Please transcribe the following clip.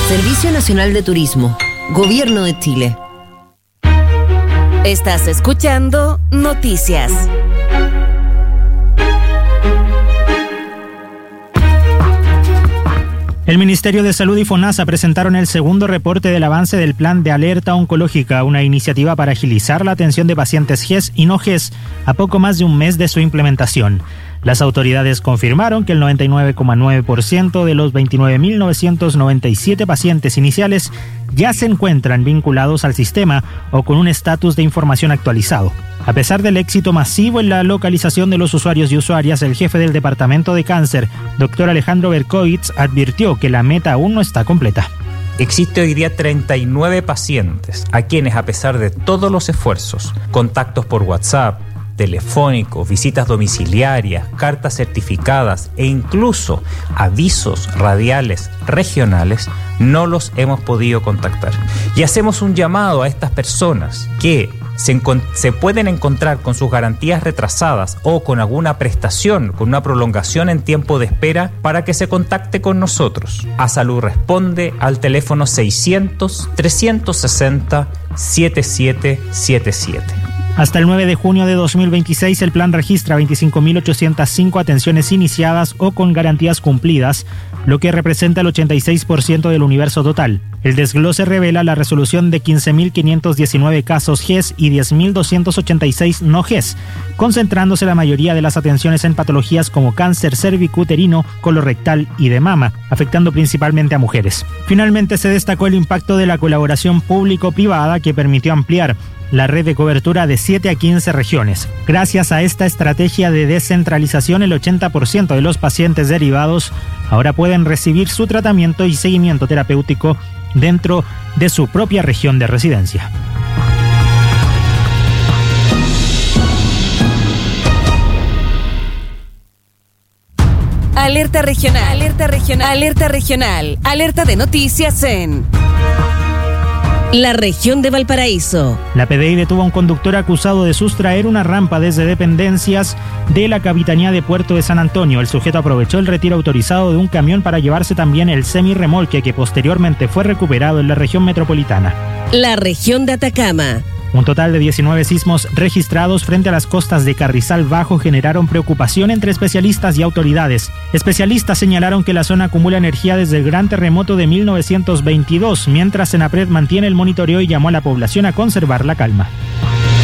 Servicio Nacional de Turismo, Gobierno de Chile. Estás escuchando Noticias. El Ministerio de Salud y FONASA presentaron el segundo reporte del avance del Plan de Alerta Oncológica, una iniciativa para agilizar la atención de pacientes GES y no GES a poco más de un mes de su implementación. Las autoridades confirmaron que el 99,9% de los 29.997 pacientes iniciales ya se encuentran vinculados al sistema o con un estatus de información actualizado. A pesar del éxito masivo en la localización de los usuarios y usuarias, el jefe del Departamento de Cáncer, Dr. Alejandro Berkovitz, advirtió que la meta aún no está completa. Existe hoy día 39 pacientes a quienes, a pesar de todos los esfuerzos, contactos por WhatsApp, telefónicos, visitas domiciliarias, cartas certificadas e incluso avisos radiales regionales, no los hemos podido contactar. Y hacemos un llamado a estas personas que se pueden encontrar con sus garantías retrasadas o con alguna prestación, con una prolongación en tiempo de espera, para que se contacte con nosotros. A Salud Responde al teléfono 600-360-7777. Hasta el 9 de junio de 2026, el plan registra 25.805 atenciones iniciadas o con garantías cumplidas, lo que representa el 86% del universo total. El desglose revela la resolución de 15.519 casos GES y 10.286 no GES, concentrándose la mayoría de las atenciones en patologías como cáncer cervicuterino, colorectal y de mama, afectando principalmente a mujeres. Finalmente, se destacó el impacto de la colaboración público-privada que permitió ampliar la red de cobertura de 7 a 15 regiones. Gracias a esta estrategia de descentralización, el 80% de los pacientes derivados ahora pueden recibir su tratamiento y seguimiento terapéutico dentro de su propia región de residencia. Alerta regional, alerta regional, alerta regional, alerta de noticias en la región de Valparaíso. La PDI detuvo a un conductor acusado de sustraer una rampa desde dependencias de la Capitanía de Puerto de San Antonio. El sujeto aprovechó el retiro autorizado de un camión para llevarse también el semirremolque que posteriormente fue recuperado en la región metropolitana. La región de Atacama. Un total de 19 sismos registrados frente a las costas de Carrizal Bajo generaron preocupación entre especialistas y autoridades. Especialistas señalaron que la zona acumula energía desde el gran terremoto de 1922, mientras Senapred mantiene el monitoreo y llamó a la población a conservar la calma.